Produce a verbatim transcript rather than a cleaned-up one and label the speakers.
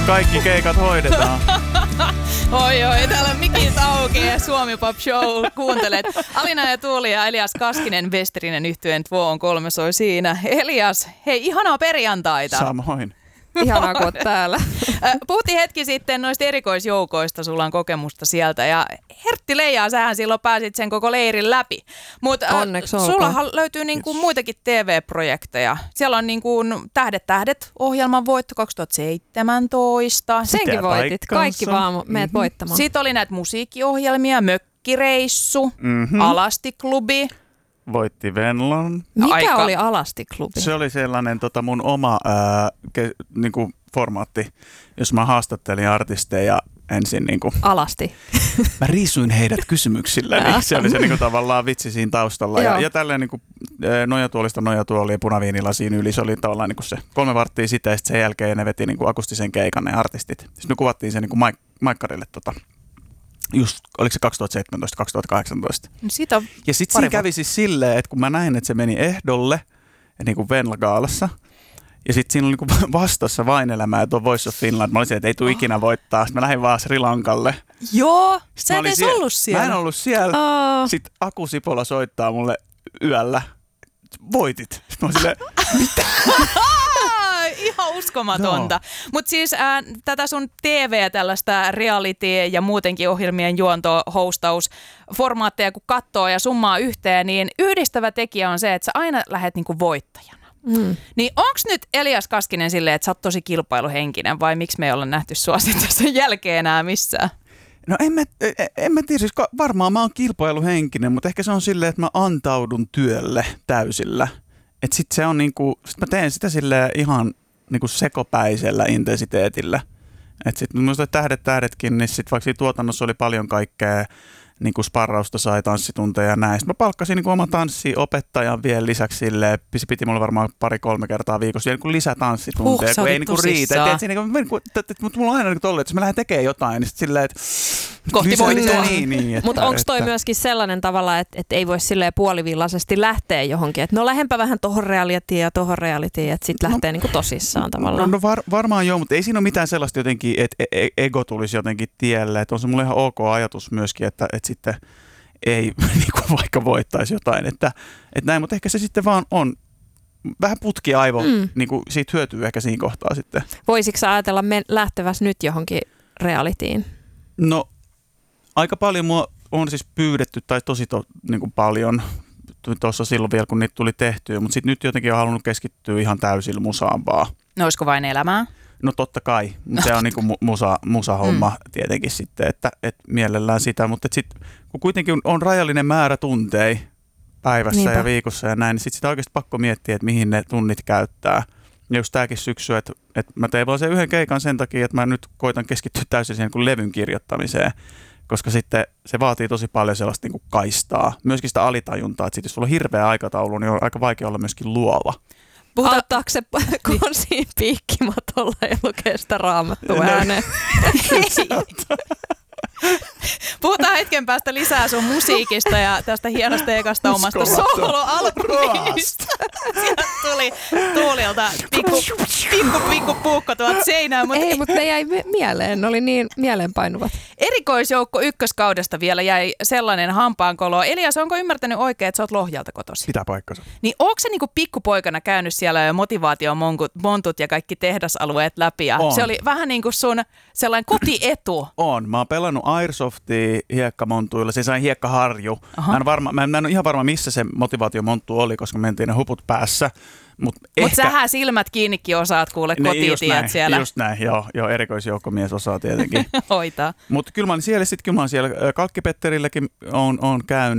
Speaker 1: kaikki keikat hoidetaan.
Speaker 2: Oi oi, täällä on mikit auki ja Suomi Pop Show. Kuuntelet Alina ja Tuuli ja Elias Kaskinen, Westerinen yhtyeen Tuo on kolme soi siinä. Elias, hei, ihanaa perjantaita.
Speaker 1: Samoin.
Speaker 3: Ihanaa, kun oot täällä.
Speaker 2: Puhuttiin hetki sitten noista erikoisjoukoista, sulla on kokemusta sieltä ja Hertti Leijaa, sähän silloin pääsit sen koko leirin läpi. Mutta sullahan löytyy niinku muitakin T V-projekteja. Siellä on niinku Tähdet tähdet -ohjelman voitto kaksituhattaseitsemäntoista.
Speaker 3: Senkin voitit, kaikki vaan meet mm-hmm. voittamaan.
Speaker 2: Sitten oli näitä musiikkiohjelmia, Mökkireissu, mm-hmm. Alasti-klubi.
Speaker 1: Voitti Venlon.
Speaker 3: Mikä Aika... oli Alasti-klubi?
Speaker 1: Se oli sellainen tota, mun oma ää, ke, niinku, formaatti, jos mä haastattelin artisteja ensin. Niinku,
Speaker 3: Alasti.
Speaker 1: Mä riisuin heidät kysymyksillä, niin se oli se niinku, tavallaan vitsi siinä taustalla. Ja, ja tälleen niinku, nojatuolista nojatuoli ja punaviinilasiin yli, se oli tavallaan niinku se kolme varttia sitä, ja sitten sen jälkeen ne veti niinku, akustisen keikan ne artistit. Sitten me kuvattiin se niinku, maik- maikkarille tota, just, oliko se kaksituhattaseitsemäntoista kaksituhattakahdeksantoista.
Speaker 2: Siitä
Speaker 1: ja sitten siinä kävi siis silleen, että kun mä näin, että se meni ehdolle, niin kuin Venla-gaalassa, ja sitten siinä oli niin vastassa Vain elämää ja tuo Voice of Finland. Mä olisin, että ei tule ikinä voittaa. Sitten mä lähdin vaan Sri Lankalle.
Speaker 2: Joo, sä et edes ollut siellä.
Speaker 1: Mä en ollut siellä. Oh. Sitten Aku Sipola soittaa mulle yöllä. Voitit. Sitten mä olin silleen, mitä?
Speaker 2: Ihan uskomatonta. No. Mutta siis äh, tätä sun T V, tällaista reality ja muutenkin ohjelmien juonto, hostaus, formaatteja kun katsoo ja summaa yhteen, niin yhdistävä tekijä on se, että sä aina lähdet niinku voittajana. Mm. Niin onks nyt Elias Kaskinen silleen, että sä oot tosi kilpailuhenkinen vai miksi me ei olla nähty sua sitten sen jälkeen enää missään?
Speaker 1: No en mä, en mä tiedä, siis varmaan mä oon kilpailuhenkinen, mutta ehkä se on silleen, että mä antaudun työlle täysillä. Että sit se on niinku, sit mä teen sitä silleen ihan niinku sekopäisellä intensiteetillä. Että sit muista Tähdet tähdetkin, niin sit vaikka siinä tuotannossa oli paljon kaikkea niinku sparrausta, sai tanssitunteja ja näin. Sitten mä palkkasin niinku oma tanssiopettajan vielä lisäksi silleen, piti mulle varmaan pari-kolme kertaa viikossa niinku lisätanssitunteja,
Speaker 2: huh,
Speaker 1: kun ei niinku riitä. Mutta mulla on aina niinku tolleen, että jos mä lähden tekemään jotain, niin sit silleen, että
Speaker 2: kohti voittoa.
Speaker 1: Niin, niin,
Speaker 3: mutta onko toi että... myöskin sellainen tavalla, että, että ei voi silleen puolivillaisesti lähteä johonkin, että no lähempä vähän tohon realityin ja tohon realityin, että sit lähtee no, niinku tosissaan tavallaan.
Speaker 1: No, no var, varmaan joo, mutta ei siinä ole mitään sellaista jotenkin, että ego tulisi jotenkin tielle. Että on se mulle ihan ok ajatus myöskin, että, että sitten ei niinku vaikka voittaisi jotain, että, että näin, mutta ehkä se sitten vaan on vähän putki aivo, mm. niinku siitä hyötyy ehkä siinä kohtaa sitten.
Speaker 3: Voisitko sä ajatella men- lähteväs nyt johonkin realityin?
Speaker 1: No aika paljon mua on siis pyydetty, tai tosi to, niin kuin paljon tuossa silloin vielä, kun niitä tuli tehtyä, mutta sitten nyt jotenkin on halunnut keskittyä ihan täysillä musaan vaan.
Speaker 2: No olisiko Vain elämää?
Speaker 1: No totta kai, no, se on niin kuin musa, musahomma mm. tietenkin sitten, että, että mielellään sitä, mutta sitten kun kuitenkin on rajallinen määrä tunteja päivässä Niinpä. ja viikossa ja näin, niin sitten sitä oikeasti pakko miettiä, että mihin ne tunnit käyttää. Ja just tämäkin syksy, että, että mä tein vaan sen yhden keikan sen takia, että mä nyt koitan keskittyä täysin siihen kuin levyn kirjoittamiseen. Koska sitten se vaatii tosi paljon sellaista niin kuin kaistaa, myöskin sitä alitajuntaa, että sit jos sulla on hirveä aikataulu, niin on aika vaikea olla myöskin luova.
Speaker 3: Puhuta... Auttaako se konsiin piikkimatolla ja lukee sitä raamattua ääneen?
Speaker 2: Puhutaan hetken päästä lisää sun musiikista ja tästä hienosta ekasta omasta solo-albumista. Sieltä tuli Tuulilta pikku, pikku, pikku puukko tuolta seinään.
Speaker 3: Mutta ei, mutta ne jäi mieleen. Ne oli niin mieleenpainuvat.
Speaker 2: Erikoisjoukko ykköskaudesta vielä jäi sellainen hampaankolo. Elias, onko ymmärtänyt oikein, että sä oot Lohjalta kotoisin?
Speaker 1: Pitää paikkansa.
Speaker 2: Niin onko se niinku pikkupoikana käynyt siellä jo motivaatiomontut ja kaikki tehdasalueet läpi? Ja se oli vähän niin kuin sun sellainen kotietu.
Speaker 1: On. Mä oon pelannut Airsoftia hiekkamontuilla, se sai hiekkaharju. Mä en, varma, mä en ole ihan varma, missä se motivaatiomonttu oli, koska mentiin ne huput päässä. Mutta
Speaker 2: Mut sähän silmät kiinnikin osaat kuule kotitiet siellä.
Speaker 1: Just näin, joo, joo erikoisjoukkomies osaa tietenkin.
Speaker 2: Hoitaa.
Speaker 1: Mutta kyllä mä olin siellä, sitten kyllä mä olin siellä Kalkkipetterilläkin on, on käynyt.